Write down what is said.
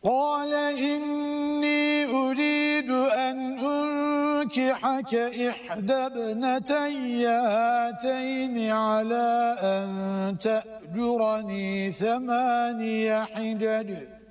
قال إني أريد أن أنكحك إحدى ابنتي هاتين على أن تأجرني 8 حجج